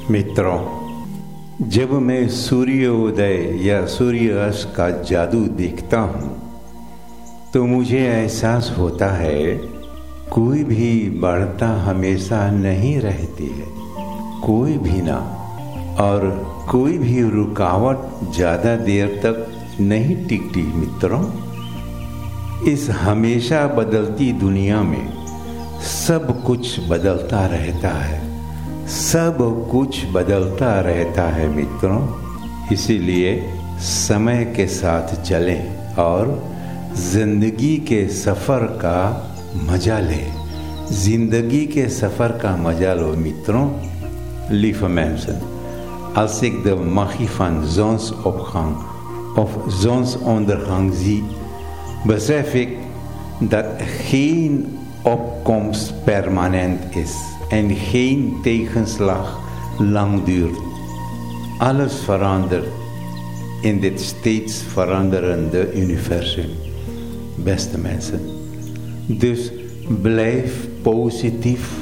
मित्रों, जब मैं सूर्योदय या सूर्यास्त का जादू देखता हूँ तो मुझे एहसास होता है कोई भी बढ़ता हमेशा नहीं रहती है, कोई भी ना, और कोई भी रुकावट ज़्यादा देर तक नहीं टिकती। मित्रों, इस हमेशा बदलती दुनिया में सब कुछ बदलता रहता है, सब कुछ बदलता रहता है मित्रों। इसीलिए समय के साथ चलें और जिंदगी के सफ़र का मजा लें, जिंदगी के सफ़र का मजा लो मित्रों। Lieve mensen, als ik de magie van zonsopgang of zonsondergang zie, besef ik dat geen opkomst permanent is en geen tegenslag lang duurt. Alles verandert in dit steeds veranderende universum, beste mensen. Dus blijf positief,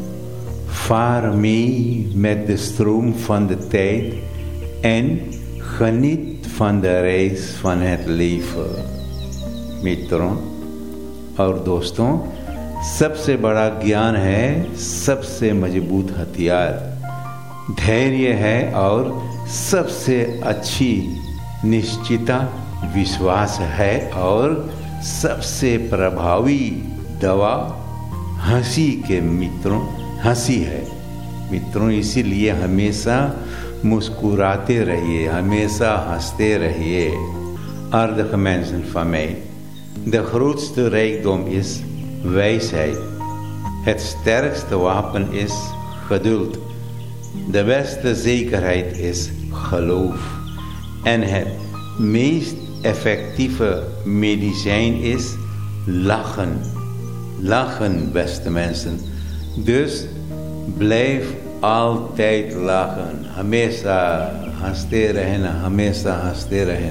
vaar mee met de stroom van de tijd en geniet van de reis van het leven. मित्रों और दोस्तों, सबसे बड़ा ज्ञान है सबसे मजबूत हथियार, धैर्य है और सबसे अच्छी निश्चिता विश्वास है, और सबसे प्रभावी दवा हंसी के मित्रों हंसी है। मित्रों, इसीलिए हमेशा मुस्कुराते रहिए, हमेशा हंसते रहिए। Aardige mensen van mij, de grootste rijkdom is wijsheid. Het sterkste wapen is geduld. De beste zekerheid is geloof. En het meest effectieve medicijn is lachen. Lachen, beste mensen. Dus blijf altijd lachen. हमेशा हंसते रहना, हमेशा हंसते रहना।